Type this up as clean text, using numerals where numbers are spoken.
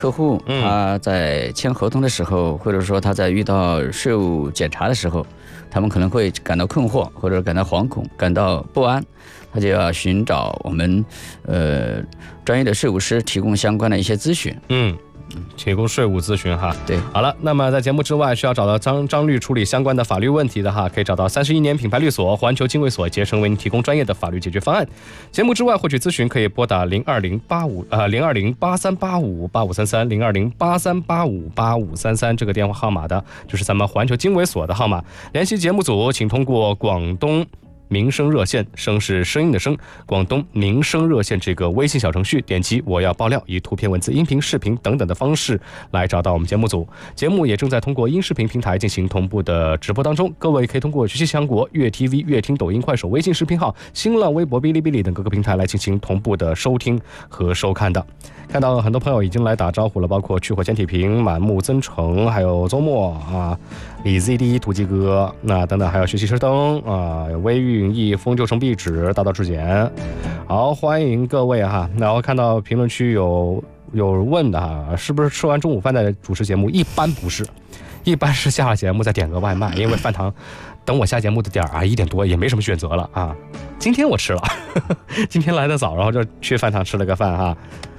客户他在签合同的时候，或者说他在遇到税务检查的时候，他们可能会感到困惑，或者感到惶恐，感到不安，他就要寻找我们专业的税务师提供相关的一些咨询。 提供税务咨询哈。 对， 好了，那么在节目之外需要找到张律处理相关的法律问题的哈，可以找到31年品牌律所环球经纬所，竭诚为您提供专业的法律解决方案。节目之外获取咨询可以拨打02083858533，02083858533这个电话号码的，就是咱们环球经纬所的号码。联系节目组，请通过广东民生热线，声是声音的声，广东民生热线这个微信小程序，点击我要爆料，以图片、文字、音频、视频等等的方式来找到我们节目组。节目也正在通过音视频平台进行同步的直播当中，各位可以通过学习强国、粤 TV、粤听、抖音、快手、微信视频号、新浪微博、哔哩哔哩等各个平台来进行同步的收听和收看的。看到很多朋友已经来打招呼了，包括去火简体屏、满目增城，还有周末啊、李 ZD、土鸡哥那等等，还有学习车灯啊、微运益、风就成壁纸、大道至简。好，欢迎各位哈。然后看到评论区有问的哈，是不是吃完中午饭再主持节目？一般不是，一般是下了节目再点个外卖，因为饭堂等我下节目的点1点多也没什么选择了啊。今天我吃了，今天来得早，然后就去饭堂吃了个饭哈。